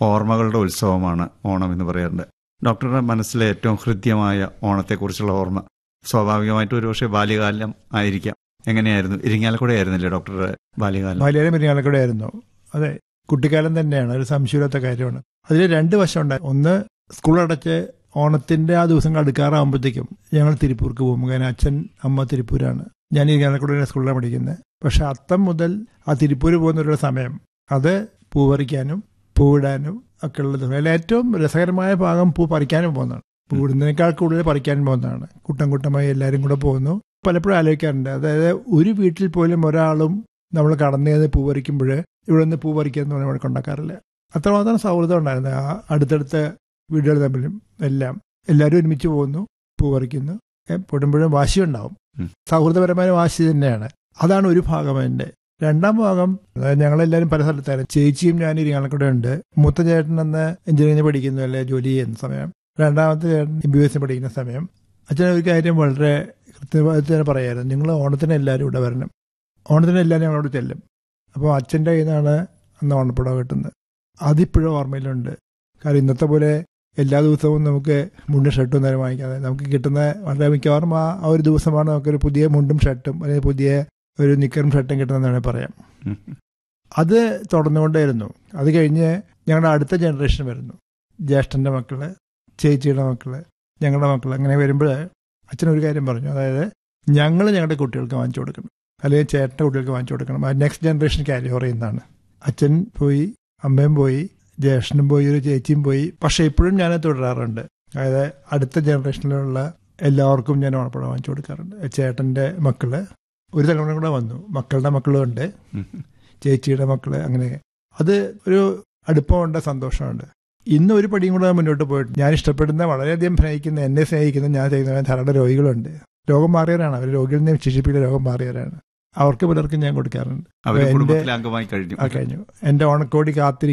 ഓർമ്മകളുടെ ഉത്സവമാണ് ഓണം എന്ന് പറയാറുണ്ട്. ഡോക്ടറുടെ മനസ്സിലെ ഏറ്റവും ഹൃദ്യമായ ഓണത്തെക്കുറിച്ചുള്ള ഓർമ്മ സ്വാഭാവികമായിട്ടും ഒരുപക്ഷെ ബാല്യകാലം ആയിരിക്കാം. എങ്ങനെയായിരുന്നു? ഇരിങ്ങാലക്കുട ആയിരുന്നില്ലേ ഡോക്ടറുടെ ബാല്യകാലം? ബാല്യകാലം ഇരിങ്ങാലക്കുട ആയിരുന്നു. അതെ, കുട്ടിക്കാലം തന്നെയാണ്, ഒരു സംശയമില്ലാത്ത കാര്യമാണ്. അതിൽ രണ്ട് വശമുണ്ട്. ഒന്ന്, സ്കൂൾ അടച്ച് ഓണത്തിന്റെ ആ ദിവസങ്ങൾ അടുക്കാറാകുമ്പോഴത്തേക്കും ഞങ്ങൾ തിരുപ്പൂർക്ക് പോകും. കാരണം അച്ഛൻ അമ്മ തിരുപ്പൂരാണ്, ഞാൻ ഇരിങ്ങാലക്കുട സ്കൂളിലാണ് പഠിക്കുന്നത്. പക്ഷെ അത്തം മുതൽ ആ തിരുപ്പൂർ പോകുന്നവരുടെ സമയം അത് പൂ പറിക്കാനും പൂവിടാനും ഒക്കെ ഉള്ള ദിവസം. അതിൽ ഏറ്റവും രസകരമായ ഭാഗം പൂ പറിക്കാനും പോകുന്നതാണ്. പൂവിടുന്നതിനേക്കാൾ കൂടുതൽ പറിക്കാനും പോകുന്നതാണ്. കൂട്ടം കൂട്ടമായി എല്ലാവരും കൂടെ പോകുന്നു. പലപ്പോഴും ആലോചിക്കാറുണ്ട്, അതായത് ഒരു വീട്ടിൽ പോലും ഒരാളും നമ്മൾ കടന്നു ചെയ്ത് പൂ പറിക്കുമ്പോൾ ഇവിടെ നിന്ന് പൂ പറിക്കാന്ന് പറഞ്ഞാൽ ഇവിടെ ഉണ്ടാക്കാറില്ല. അത്രമാത്രം സൗഹൃദം ഉണ്ടായിരുന്നു ആ അടുത്തടുത്ത വീടുകൾ തമ്മിലും. എല്ലാവരും ഒരുമിച്ച് പോകുന്നു, പൂ പറിക്കുന്നു. പൊടുമ്പോഴും വാശിയുണ്ടാവും, സൗഹൃദപരമായ വാശി തന്നെയാണ്. അതാണ് ഒരു ഭാഗം. എൻ്റെ രണ്ടാം ഭാഗം, അതായത് ഞങ്ങളെല്ലാവരും പല സ്ഥലത്തായിരുന്നു. ചേച്ചിയും ഞാൻ ഇരിങ്ങാലക്കുട ഉണ്ട്. മൂത്ത ചേട്ടൻ അന്ന് എഞ്ചിനീയറിംഗ് പഠിക്കുന്നു, അല്ലെ ജോലി ചെയ്യുന്ന സമയം. രണ്ടാമത്തെ ചേട്ടൻ MBBS പഠിക്കുന്ന സമയം. അച്ഛൻ ഒരു കാര്യം വളരെ കൃത്യമായിട്ട് തന്നെ പറയായിരുന്നു, നിങ്ങൾ ഓണത്തിന് എല്ലാവരും ഇവിടെ വരണം. ഓണത്തിന് എല്ലാവരും ഞങ്ങളോട് ചെല്ലും. അപ്പോൾ അച്ഛൻ്റെ കയ്യിൽ നിന്നാണ് അന്ന് ഓണപ്പുടവ കിട്ടുന്നത്. അതിപ്പോഴും ഓർമ്മയിലുണ്ട്. കാരണം ഇന്നത്തെ പോലെ എല്ലാ ദിവസവും നമുക്ക് മുണ്ടും ഷർട്ടും നേരം വാങ്ങിക്കാതെ നമുക്ക് കിട്ടുന്ന വളരെ മിക്കവാറും ആ ഒരു ദിവസമാണ് നമുക്കൊരു പുതിയ മുണ്ടും ഷർട്ടും അല്ലെങ്കിൽ പുതിയ ഒരു നിക്കറും ഷർട്ടും കിട്ടുന്നതെന്ന് വേണമെങ്കിൽ പറയാം. അത് തുടർന്നുകൊണ്ടേയിരുന്നു. അത് കഴിഞ്ഞ് ഞങ്ങളുടെ അടുത്ത ജനറേഷൻ വരുന്നു. ജ്യേഷ്ഠൻ്റെ മക്കള്, ചേച്ചിയുടെ മക്കള്, ഞങ്ങളുടെ മക്കൾ. അങ്ങനെ വരുമ്പോൾ അച്ഛനൊരു കാര്യം പറഞ്ഞു, അതായത് ഞങ്ങളുടെ കുട്ടികൾക്ക് വാങ്ങിച്ചു കൊടുക്കണം, അല്ലെങ്കിൽ ചേട്ടൻ്റെ കുട്ടികൾക്ക് വാങ്ങിച്ചു കൊടുക്കണം. ആ നെക്സ്റ്റ് ജനറേഷൻ ക്യാരി ഓവർ ചെയ്യുന്നതാണ്. അച്ഛൻ പോയി, അമ്മയും പോയി, ജ്യേഷ്ഠനും പോയി, ഒരു ചേച്ചിയും പോയി. പക്ഷെ ഇപ്പോഴും ഞാൻ തുടരാറുണ്ട്. അതായത് അടുത്ത ജനറേഷനിലുള്ള എല്ലാവർക്കും ഞാൻ ഓണപ്പുടവ വാങ്ങിച്ചു കൊടുക്കാറുണ്ട്. ചേട്ടൻ്റെ മക്കള് ഒരു തലമുറ കൂടെ വന്നു, മക്കളുടെ മക്കളും ഉണ്ട്, ചേച്ചിയുടെ മക്കള്. അങ്ങനെ അത് ഒരു അടുപ്പമുണ്ട്, സന്തോഷമുണ്ട്. ഇന്ന് ഒരു പടിയും കൂടെ മുന്നോട്ട് പോയിട്ട് ഞാൻ ഇഷ്ടപ്പെടുന്ന, വളരെയധികം സ്നേഹിക്കുന്ന, എന്നെ സ്നേഹിക്കുന്ന, ഞാൻ ചെയ്യുന്ന ധാരാളം രോഗികളുണ്ട്. രോഗം മാറിയവരാണ് അവർ. രോഗികളിൽ നിന്ന് വിശേഷിപ്പിക്കുന്ന രോഗം മാറിയവരാണ്. അവർക്ക് പലർക്കും ഞാൻ കൊടുക്കാറുണ്ട്. കഴിഞ്ഞു. എൻ്റെ ഓണക്കോടി കാത്തിരി